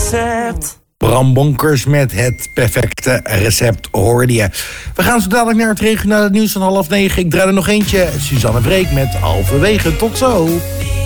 recept. Bram Bonkers met het perfecte recept, hoorde je. We gaan zo dadelijk naar het regionale nieuws van 8:30. Ik draai er nog eentje. Suzanne Breek met Halverwege. Tot zo.